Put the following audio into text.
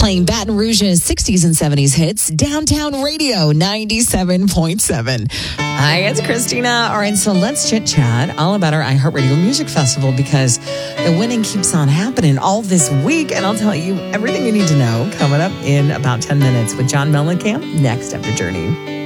Playing Baton Rouge's 60s and 70s hits, Downtown Radio 97.7. Hi, it's Christina. All right, so let's chit-chat all about our iHeartRadio Music Festival because the winning keeps on happening all this week. And I'll tell you everything you need to know coming up in about 10 minutes with John Mellencamp next after Journey.